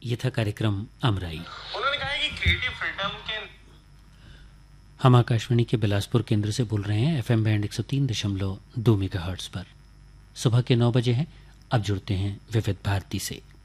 ये था कार्यक्रम अमराई। उन्होंने कहा है कि क्रिएटिव फ्रीडम के हम आकाशवाणी के बिलासपुर केंद्र से बोल रहे हैं एफएम बैंड 103.2 मेगाहर्ट्ज पर। सुबह के 9 बजे हैं। अब जुड़ते हैं विविध भारती से।